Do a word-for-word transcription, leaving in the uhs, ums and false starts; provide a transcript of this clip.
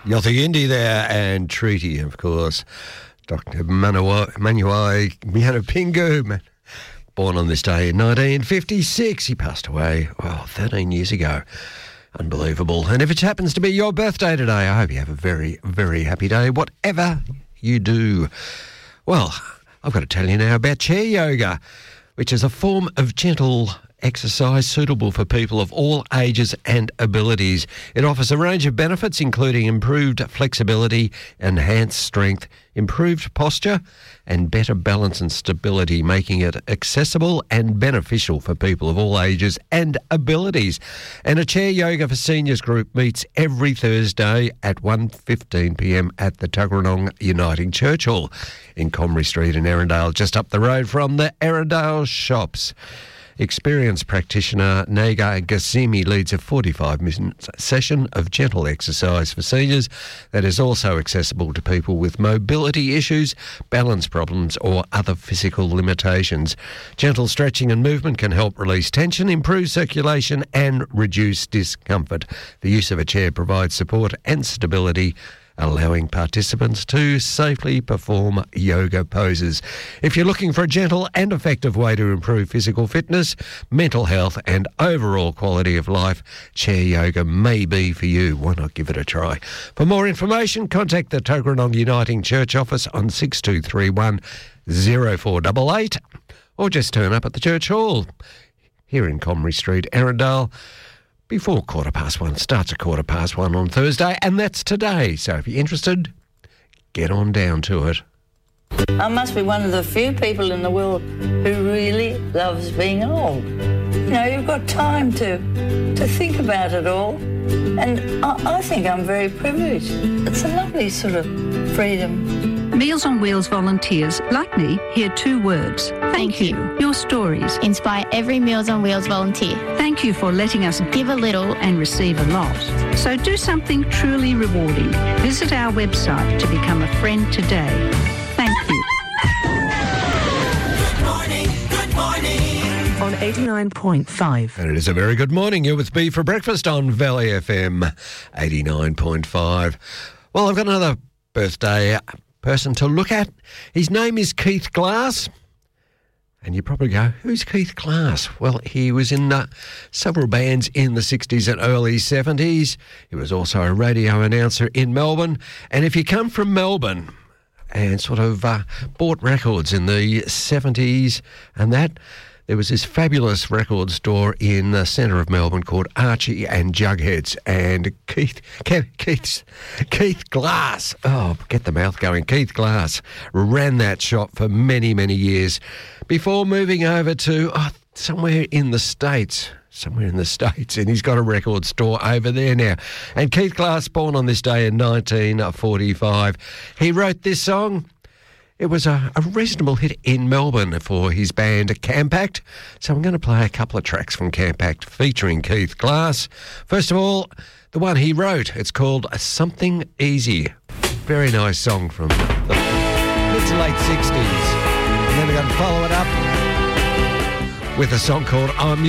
Yothu Indy there and Treaty, of course. Doctor Manuai Mianapingu, born on this day in nineteen fifty-six. He passed away, well, thirteen years ago. Unbelievable. And if it happens to be your birthday today, I hope you have a very, very happy day, whatever you do. Well, I've got to tell you now about chair yoga, which is a form of gentle exercise suitable for people of all ages and abilities. It offers a range of benefits, including improved flexibility, enhanced strength, improved posture, and better balance and stability, making it accessible and beneficial for people of all ages and abilities. And a Chair Yoga for Seniors group meets every Thursday at one fifteen p m at the Tuggeranong Uniting Church Hall in Comrie Street in Erindale, just up the road from the Erindale shops. Experienced practitioner Naga Gassimi leads a forty-five minute session of gentle exercise for seniors that is also accessible to people with mobility issues, balance problems or other physical limitations. Gentle stretching and movement can help release tension, improve circulation and reduce discomfort. The use of a chair provides support and stability, allowing participants to safely perform yoga poses. If you're looking for a gentle and effective way to improve physical fitness, mental health and overall quality of life, chair yoga may be for you. Why not give it a try? For more information, contact the Tuggeranong Uniting Church office on six two three one, zero four eight eight or just turn up at the church hall here in Comrie Street, Erindale, before quarter past one. Starts at quarter past one on Thursday, and that's today. So if you're interested, get on down to it. I must be one of the few people in the world who really loves being old. You know, you've got time to to think about it all, and I, I think I'm very privileged. It's a lovely sort of freedom. Meals on Wheels volunteers, like me, hear two words. Thank, Thank you. you. Your stories inspire every Meals on Wheels volunteer. Thank you for letting us give a little and receive a lot. So do something truly rewarding. Visit our website to become a friend today. Thank you. Good morning, good morning. On eighty-nine point five. And it is a very good morning. You're with me for breakfast on Valley F M eighty-nine point five. Well, I've got another birthday person to look at. His name is Keith Glass. And you probably go, who's Keith Glass? Well, he was in uh, several bands in the sixties and early seventies. He was also a radio announcer in Melbourne. And if you come from Melbourne and sort of uh, bought records in the seventies and that, there was this fabulous record store in the centre of Melbourne called Archie and Jugheads, and Keith, Keith, Keith Glass, oh, get the mouth going, Keith Glass ran that shop for many, many years before moving over to oh, somewhere in the States, somewhere in the States, and he's got a record store over there now. And Keith Glass, born on this day in nineteen forty-five, he wrote this song. It was a, a reasonable hit in Melbourne for his band Campact. So I'm going to play a couple of tracks from Campact featuring Keith Glass. First of all, the one he wrote. It's called Something Easy. Very nice song from the mid to late sixties. And then we're going to follow it up with a song called I'm